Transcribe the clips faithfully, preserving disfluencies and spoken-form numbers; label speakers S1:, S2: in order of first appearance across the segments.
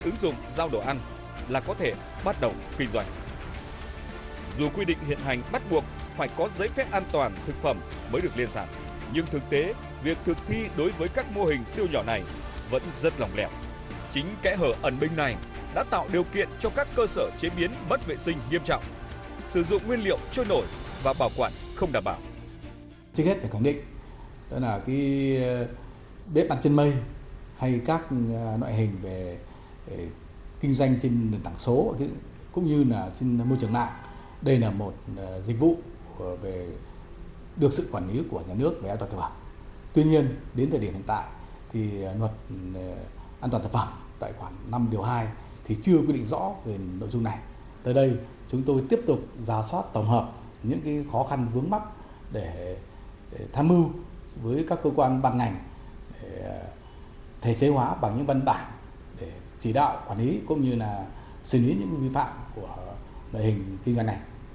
S1: ứng dụng giao đồ ăn là có thể bắt đầu kinh doanh. Dù quy định hiện hành bắt buộc phải có giấy phép an toàn thực phẩm mới được lên sàn, nhưng thực tế việc thực thi đối với các mô hình siêu nhỏ này vẫn rất lỏng lẻo. Chính kẽ hở ẩn mình này đã tạo điều kiện cho các cơ sở chế biến mất vệ sinh nghiêm trọng, sử dụng nguyên liệu trôi nổi và bảo quản không đảm bảo.
S2: Trước hết phải khẳng định, đó là cái bếp ăn trên mây hay các loại hình về, về kinh doanh trên nền tảng số cũng như là trên môi trường mạng, đây là một dịch vụ về được sự quản lý của nhà nước về an toàn thực phẩm. Tuy nhiên đến thời điểm hiện tại thì luật an toàn thực phẩm tại khoản năm điều hai thì chưa quy định rõ về nội dung này. Tới đây chúng tôi tiếp tục rà soát tổng hợp những cái khó khăn vướng mắc để, để tham mưu với các cơ quan ban ngành để thể chế hóa bằng những văn bản để chỉ đạo quản lý cũng như là xử lý những vi phạm của loại hình kinh doanh này.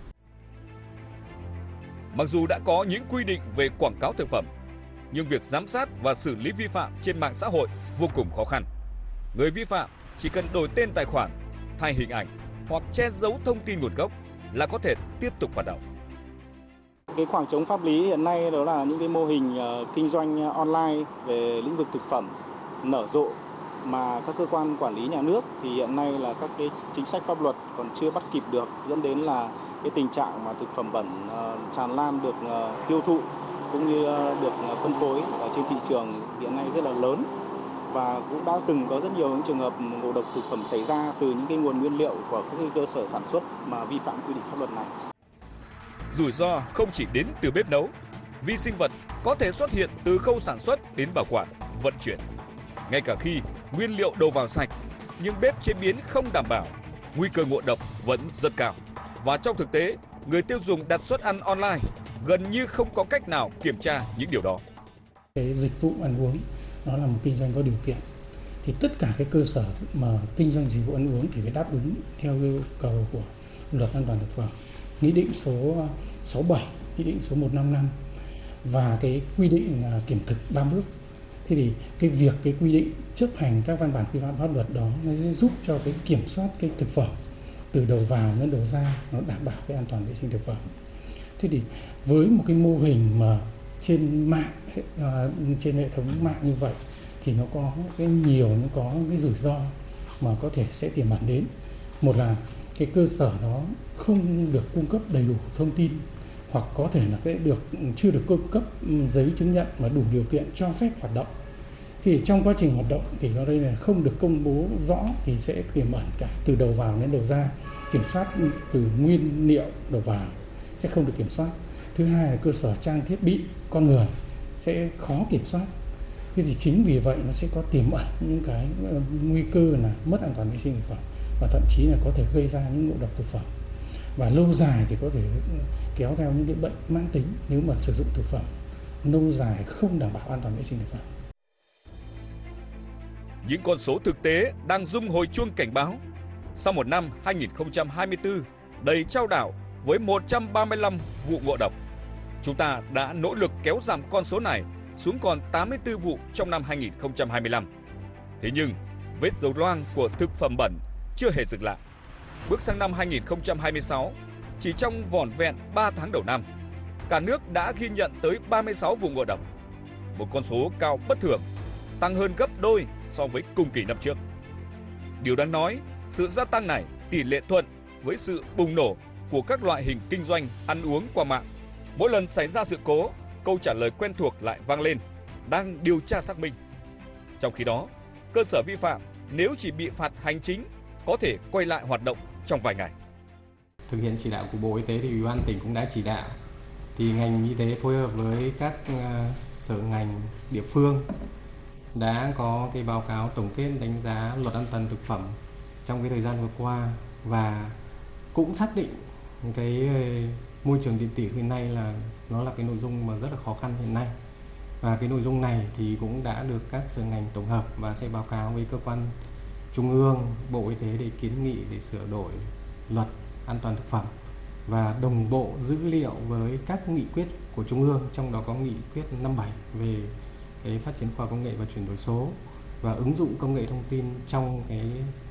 S1: Mặc dù đã có những quy định về quảng cáo thực phẩm, nhưng việc giám sát và xử lý vi phạm trên mạng xã hội vô cùng khó khăn. Người vi phạm chỉ cần đổi tên tài khoản, thay hình ảnh hoặc che giấu thông tin nguồn gốc là có thể tiếp tục hoạt động.
S3: Cái khoảng trống pháp lý hiện nay đó là những cái mô hình uh, kinh doanh online về lĩnh vực thực phẩm nở rộ mà các cơ quan quản lý nhà nước thì hiện nay là các cái chính sách pháp luật còn chưa bắt kịp được, dẫn đến là cái tình trạng mà thực phẩm bẩn uh, tràn lan được uh, tiêu thụ cũng như uh, được uh, phân phối ở trên thị trường hiện nay rất là lớn, và cũng đã từng có rất nhiều những trường hợp ngộ độc thực phẩm xảy ra từ những cái nguồn nguyên liệu của các cái cơ sở sản xuất mà vi phạm quy định pháp luật này.
S1: Rủi ro không chỉ đến từ bếp nấu, vi sinh vật có thể xuất hiện từ khâu sản xuất đến bảo quản, vận chuyển. Ngay cả khi nguyên liệu đầu vào sạch, nhưng bếp chế biến không đảm bảo, nguy cơ ngộ độc vẫn rất cao. Và trong thực tế, người tiêu dùng đặt suất ăn online gần như không có cách nào kiểm tra những điều đó.
S4: Cái dịch vụ ăn uống nó là một kinh doanh có điều kiện, thì tất cả cái cơ sở mà kinh doanh dịch vụ ăn uống thì phải đáp ứng theo yêu cầu của luật an toàn thực phẩm, nghị định số sáu mươi bảy, nghị định số một trăm năm mươi lăm và cái quy định kiểm thực ba bước. Thế thì cái việc cái quy định chấp hành các văn bản quy phạm pháp luật đó nó sẽ giúp cho cái kiểm soát cái thực phẩm từ đầu vào đến đầu ra nó đảm bảo cái an toàn vệ sinh thực phẩm. Thế thì với một cái mô hình mà trên mạng, trên hệ thống mạng như vậy thì nó có cái nhiều, nó có cái rủi ro mà có thể sẽ tiềm ẩn đến. Một là cái cơ sở đó không được cung cấp đầy đủ thông tin, hoặc có thể là cái được chưa được cung cấp giấy chứng nhận mà đủ điều kiện cho phép hoạt động. Thì trong quá trình hoạt động thì ở đây là không được công bố rõ thì sẽ tiềm ẩn cả từ đầu vào đến đầu ra, kiểm soát từ nguyên liệu đầu vào sẽ không được kiểm soát. Thứ hai là cơ sở trang thiết bị con người sẽ khó kiểm soát. Thế thì chính vì vậy nó sẽ có tiềm ẩn những cái nguy cơ là mất an toàn vệ sinh thực phẩm và thậm chí là có thể gây ra những ngộ độc thực phẩm. Và lâu dài thì có thể kéo theo những cái bệnh mãn tính nếu mà sử dụng thực phẩm lâu dài không đảm bảo an toàn vệ sinh thực phẩm.
S1: Những con số thực tế đang rung hồi chuông cảnh báo. Sau một năm hai nghìn không trăm hai mươi tư đầy chao đảo với một trăm ba mươi lăm vụ ngộ độc, chúng ta đã nỗ lực kéo giảm con số này xuống còn tám mươi tư vụ trong năm hai nghìn không trăm hai mươi lăm. Thế nhưng, vết dấu loang của thực phẩm bẩn chưa hề dừng lại. Bước sang năm hai nghìn không trăm hai mươi sáu, chỉ trong vỏn vẹn ba tháng đầu năm, cả nước đã ghi nhận tới ba mươi sáu vụ ngộ độc. Một con số cao bất thường, tăng hơn gấp đôi so với cùng kỳ năm trước. Điều đáng nói, sự gia tăng này tỷ lệ thuận với sự bùng nổ của các loại hình kinh doanh ăn uống qua mạng. Mỗi lần xảy ra sự cố, câu trả lời quen thuộc lại vang lên, đang điều tra xác minh. Trong khi đó, cơ sở vi phạm nếu chỉ bị phạt hành chính có thể quay lại hoạt động trong vài ngày.
S5: Thực hiện chỉ đạo của Bộ Y tế thì Ủy ban tỉnh cũng đã chỉ đạo thì ngành y tế phối hợp với các sở ngành địa phương đã có cái báo cáo tổng kết đánh giá luật an toàn thực phẩm trong cái thời gian vừa qua, và cũng xác định cái môi trường điện tử hiện nay là nó là cái nội dung mà rất là khó khăn hiện nay. Và cái nội dung này thì cũng đã được các sở ngành tổng hợp và sẽ báo cáo với cơ quan Trung ương, Bộ Y tế để kiến nghị để sửa đổi luật an toàn thực phẩm và đồng bộ dữ liệu với các nghị quyết của Trung ương, trong đó có nghị quyết năm bảy về cái phát triển khoa học công nghệ và chuyển đổi số và ứng dụng công nghệ thông tin trong cái